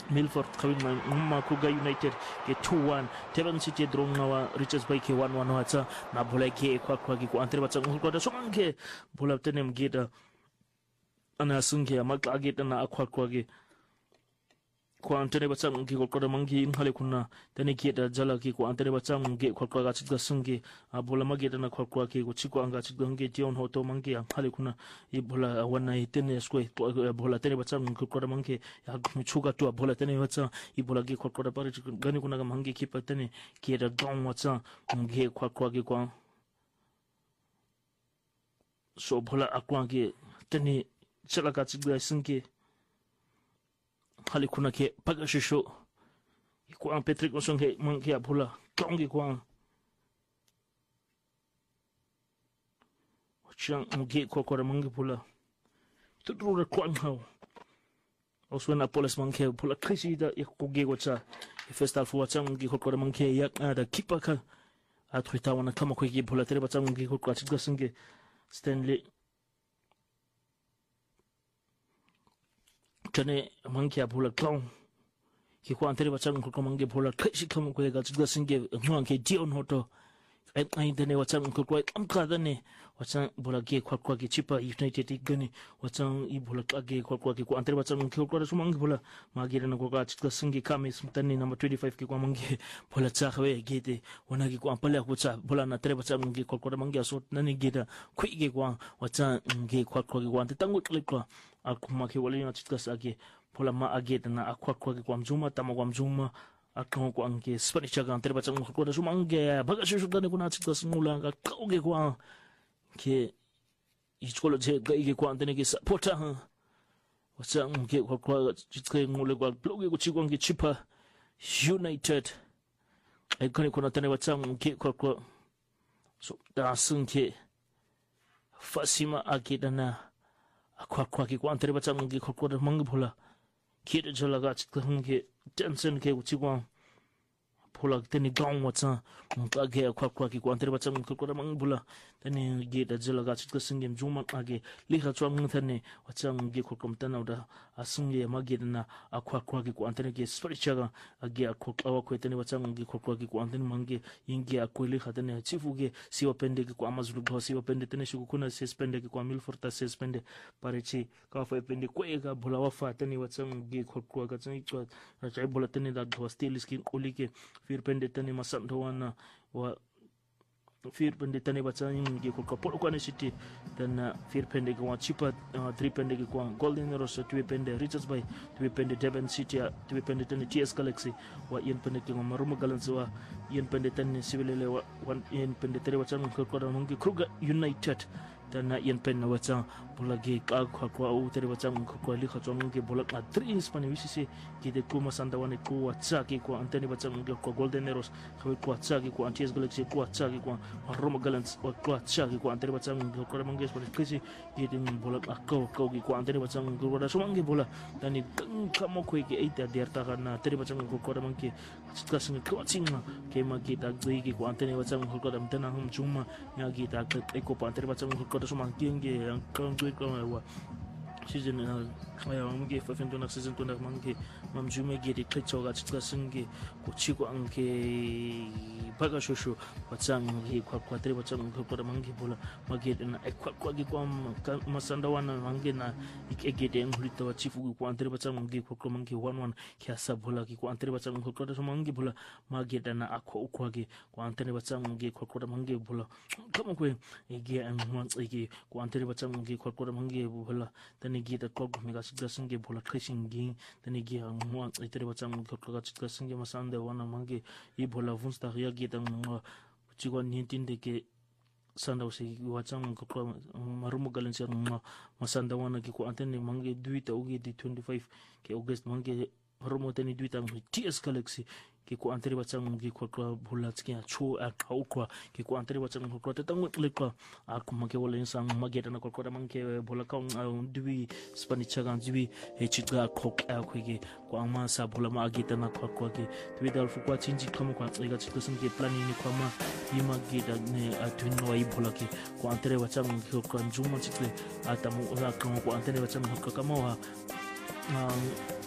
Milford kawin nguma Kruger United ke 2-1 Devon City drong nawa Richards Bay ke 1-1 wata na bola ke kwa ki antre batsa ngulko da somanke bola tenem geda ana sunke makla geda na akwa ke kwa antre batsa ngi ko da mangi hale kunna tane geda jala ke ko antre batsa ngi kwa ga chitga sunge bola mageda na kwa ke ko chiko anga chitga ngi tion hoto mangi hale kunna I bola wana itene skwe bola tene batsa ngi ko da mangi ya chuga to bola tene batsa I bola ge kwa da pare gani kuna ga mangi kipa tene geda gong watsa ngi kwa ke kwa so bola akwa ge tene chala ga chitga sunge hali kuna ke pagashisho kwa Patrick Osonge mangi bola kongi kwa chang ngi kwa mangi bola tudru kwa ngau oswena polis mangi bola krisi da ikuge wacha festal fu wacha ngi kwa mangi yak ada kipaka atruita wana kama kwa ge bola tere wacha ngi kwa chitga sunge Stanley tane mangi bola kong ki kwa antere bacha ngko mangi bola kashi kama kwa ga chitga sunge ngwange dion hoto ai dane wacha ngko kwa amka dane wacha bola ge kwa ge chipa United gani wacha I bola ge kwa ge kwa antere bacha ngko kwa sumangi bola magi na kwa chitga sunge kame sumtani number 25 ki kwa mangi bola chawe gete wana ki kwa ampale kwa bola na tere bacha ngi kwa mangi asot nani geta kui ge kwa wacha ngi kwa ge kwa ante tangu klikwa akuma ke wale na chitga sage bola ma ageta na akwa kwa mzuma tama kwa mzuma akong kwa ange Spanish chaga antere bacha ngko da sumange bagashu dane kuna chitga singula ga kauge kwa ke icholo je ga ige kwa antene ke supporta wacha nge kwa chitga ngule kwa bloge ku chigwa nge chipa United aikoni kuna tane wacha nge kwa so da sunke fasima ageta na akwa ki kwa antere bacha nge kwa da mangi bola kira jala ga chitga nge tension ke uchigwa bola teni gong wacha mka ge kwa ki kwa antere bacha ngko da mang bola teni ge da jala ga chitga singem juma age likha chwang thane wacha nge ko komtana da asunge mage na akwa ki kwa antere ge spiritual age akwa awa ko teni wacha nge ko ki kwa antere mange inge akweli khatane chifu ge siwa pende ke kwa amazulu go siwa pende teni shuku kuna suspende ke kwa milforta suspende parechi ka fa pende ko ega bola wafa teni wacha nge ko ga chai chwa chai bola teni da hostel skin kolike फिर पेंडे तने मसंत वाना वा फिर पेंडे तने बच्चा ये को कपड़ को ने सिटी तन फिर पेंडे को चिपा 3 पेंडे को गोल्डन रोस 2 पेंडे रिचर्स बाय 2 पेंडे डेवन सिटी 2 पेंडे तने टीएस गैलेक्सी वा यन पेंडे को मरुम गलन्स वा यन पेंडे तने सिविले वा यन पेंडे तरे बच्चा को मंगी Kruger United tana yan pen na wacha bola ge ka kwa u tere wacha ko li kha chong ge bola ka 3 spani wisisi ki de kuma sanda wane ko wacha ki ko anteni wacha ko Golden Arrows ko wacha ki ko Anties Galaxy ko wacha ki ko Roma Gallants ko wacha ki ko anteni wacha ko mangi spani kisi ki de bola ka ko ki ko anteni wacha ko da sumangi bola tani kamo ko ge ita derta kana tere wacha ko mangi chika sing ko chinga ke ma ki ta gi ko anteni wacha ko da mtana hum chuma ya gi ta ko anteni wacha ko da sumangi ang kan ko wa season aya mangi fa fendo na season to na mangi mamjume ge de klechoga chika singe ko chigo ange baga shosho watsang ge kwa tere watsang ko mangi bola magi na kwa ge kwa masanda wana mangi na ge de ngulita wa chifu ko tere watsang ge ko mangi 1-1 kya sa bola ki ko tere watsang ko da mangi bola magi na akwa ukwa ge ko tere watsang ge ko mangi bola kama ko ge an ge ko tere watsang ge ko mangi bola tani ge da ko mega chika singe bola tracing ge tani ge mo tere watsang ko chika singe masanda wana mangi I bola vunsta ya ge da chigo nintin de ke sanda usi watsang ko marumo galensia masanda wana ki ko antene mangi duita ugi di 25 ke August mangi marumo tani duita TS Galaxy ki ko antene watsang ki ko bola tskia chu a kwa ki ko antene watsang ko tangu lekwa aku make wala insang mageta na ko mangi bola ka dui Spanish chaga jibi e chitga ko ge ko ama sa bola ma agita na kwa ge twi dal fu kwa chinji kama kwa tsiga chitga singe plani ni kwa ma ima gida ne atwino ai bola ki ko antene watsang ko njuma chitle atamu na ko antene watsang ko kama wa